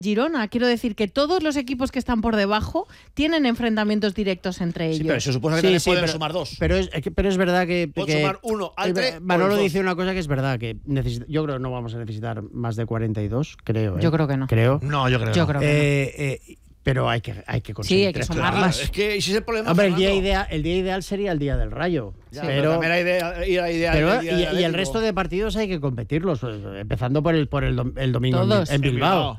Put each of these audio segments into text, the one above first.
Girona, quiero decir que todos los equipos que están por debajo tienen enfrentamientos directos entre ellos. Sí, pero se supone que también pueden sumar 2. Pero es verdad que... Pueden sumar 1 al 3. Manolo dice una cosa que es verdad, que yo creo que no vamos a necesitar más de 42, creo. Yo creo que no. No, yo creo que no. Pero hay que conseguir. Sí, hay que sumar más. Es que ese es el problema. Hombre, el día ideal sería el día del Rayo. Ya, pero también y el resto de partidos hay que competirlos, empezando por el domingo Todos. en Bilbao.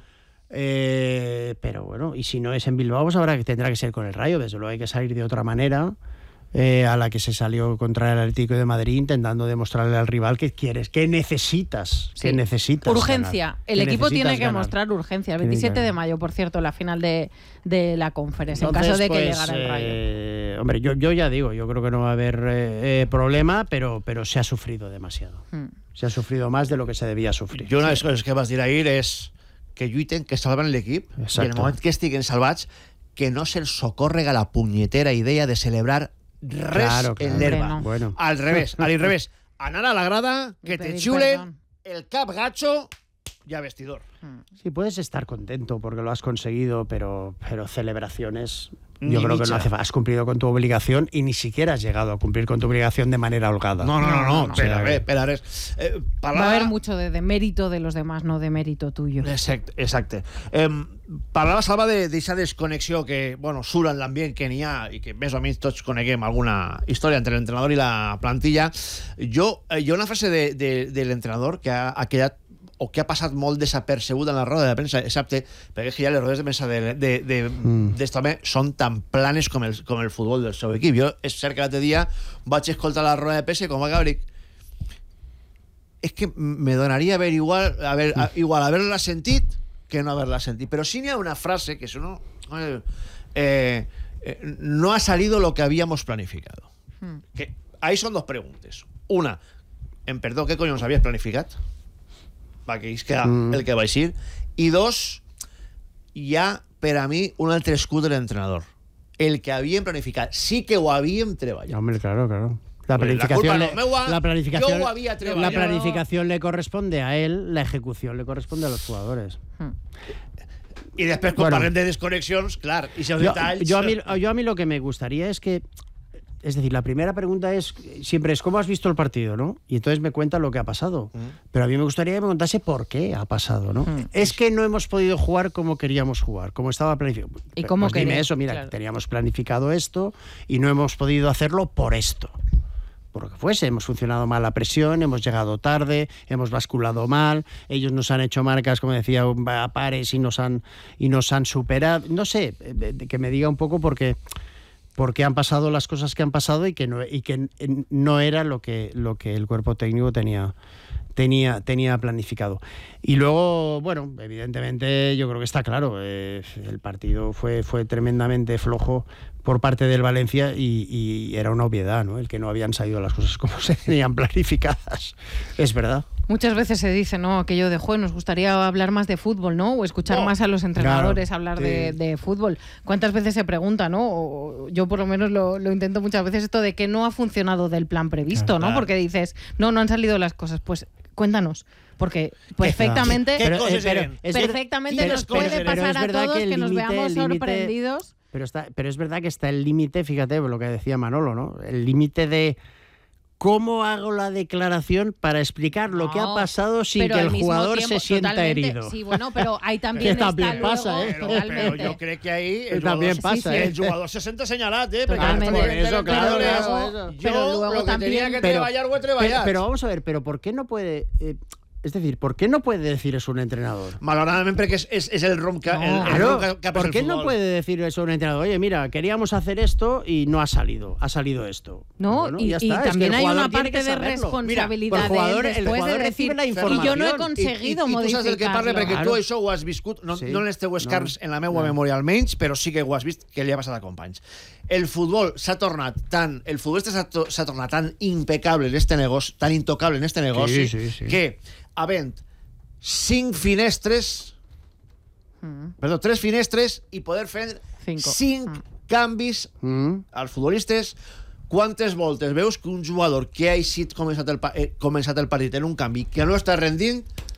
Pero bueno, y si no es en Bilbao, pues tendrá que ser con el Rayo. Desde luego hay que salir de otra manera a la que se salió contra el Atlético de Madrid, intentando demostrarle al rival que quieres, que necesitas, Sí. que necesitas urgencia. ganar, El que equipo tiene que ganar. mostrar urgencia. El 27 de mayo, por cierto, la final de la Conference, en caso de que llegara el Rayo. Hombre, yo ya digo, yo creo que no va a haber problema, pero se ha sufrido demasiado. Se ha sufrido más de lo que se debía sufrir. Jo una de les coses que vas dir ahir és que lluiten, que salven l'equip, i en el moment que estiguen salvats, que no se'ls ocórrega la punyetera idea de celebrar res en l'herba. No. Bueno. Al revés, anar a la grada, que te chulen el cap gacho y a vestidor. Sí, puedes estar contento porque lo has conseguido, pero celebraciones... Yo creo que no hace falta. Has cumplido con tu obligación y ni siquiera has llegado a cumplir con tu obligación de manera holgada. No. Espera, Va a haber mucho de mérito de los demás, no de mérito tuyo. Exacte. Parlava, Salva, d'aquesta desconnexió que, bueno, surt en l'ambient que n'hi ha i que més o menys tots coneguem alguna història entre l'entrenador i la plantilla. Hi ha una frase de l'entrenador que ha quedat o que ha passat molt desapercebuda en la roda de premsa dissabte, perquè és que ja les rodes de premsa d'est home són tan planes com el futbol del seu equip. Jo és cert que l'altre dia vaig escoltar la roda de premsa i com va Gabriel, és que me donaria igual haver-la sentit que no haberla sentit. Però sí n'hi ha una frase que no ha salido lo que habíamos planificado. Que ahí son dos preguntes. Una, perdó, ¿qué coño nos habías planificat? Perquè és que el que va dir. I dos, hi ha per a mi un altre escut de l'entrenador. El que havíem planificat. Sí que ho havíem treballat. Hombre, claro. La planificación le corresponde a él, la ejecución le corresponde a los jugadores. I després, quan parlem de desconnexions, clar, i els detalls... Yo a mí lo que me gustaría es que... Es decir, la primera pregunta siempre es ¿cómo has visto el partido? ¿No? Y entonces me cuenta lo que ha pasado. Pero a mí me gustaría que me contase por qué ha pasado, ¿no? Es que no hemos podido jugar como queríamos jugar, como estaba planificado. ¿Y cómo pues dime querías? eso, mira, Claro. Teníamos planificado esto y no hemos podido hacerlo por esto. Por lo que fuese, hemos funcionado mal la presión, hemos llegado tarde, hemos basculado mal, ellos nos han hecho marcas, como decía, a pares y nos han superado. No sé, que me diga un poco por qué han pasado las cosas que han pasado y que no era lo que el cuerpo técnico tenía planificado. Y luego, bueno, evidentemente yo creo que está claro, el partido fue tremendamente flojo por parte del Valencia y era una obviedad, ¿no? El que no habían salido las cosas como se tenían planificadas. Es verdad. Muchas veces se dice, ¿no? Aquello de juego, nos gustaría hablar más de fútbol, ¿no? O escuchar más a los entrenadores hablar de fútbol. ¿Cuántas veces se pregunta, ¿no? O yo por lo menos lo intento muchas veces, esto de que no ha funcionado del plan previsto, ¿no? Porque dices, no han salido las cosas. Pues cuéntanos, porque perfectamente nos puede pasar a todos que nos veamos sorprendidos. Pero es verdad que está el límite, fíjate lo que decía Manolo, ¿no? El límite de ¿cómo hago la declaración para explicar lo que ha pasado sin que el jugador se sienta herido? Sí, bueno, pero ahí también está también pasa, luego, Pero yo creo que ahí el jugador se siente señalat, Totalmente. Por eso, claro, yo pero luego lo que también, tenía que treballar ho he treballat. Pero vamos a ver, pero ¿por qué no puede... es decir, ¿por qué no puede decir eso un entrenador? Malauradament perquè és el rom que ha ¿Por qué no puede decir eso un entrenador? Oye, mira, queríamos hacer esto y no ha salido esto. No, bueno, y ya está. también hay una tiene que parte de saberlo. responsabilidad el jugador de recibe decir, la información. y yo no he conseguido I tu saps del que parle modificarlo. perquè tu això ho has viscut, no en les teues carns, en la meva memòria almenys, però sí que ho has vist que li ha passat a companys. El futbol s'ha tornat tan impecable en este negoci, tan intocable en este negoci, que havent 3 finestres i poder fer 5 canvis als futbolistes. Quantes voltes veus que un jugador que ha començat el partit en un canvi que no està rendint